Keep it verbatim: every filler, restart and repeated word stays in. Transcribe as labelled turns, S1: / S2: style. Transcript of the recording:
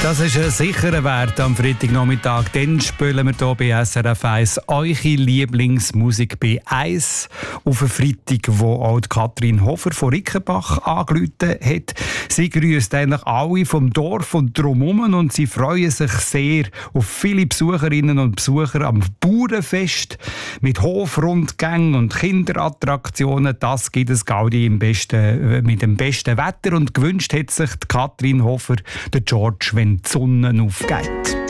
S1: Das ist ein sicherer Wert am Freitagnachmittag. Dann spielen wir hier bei S R F eins eure Lieblingsmusik bei eins auf einen Freitag, wo auch Katrin Hofer von Rickenbach angerufen hat. Sie grüßt eigentlich alle vom Dorf und drumherum und sie freuen sich sehr auf viele Besucherinnen und Besucher am Bauernfest mit Hofrundgängen und Kinderattraktionen. Das gibt es Gaudi im besten, mit dem besten Wetter und gewünscht hat sich die Katrin Hofer, der George, wenn die Sonne aufgeht.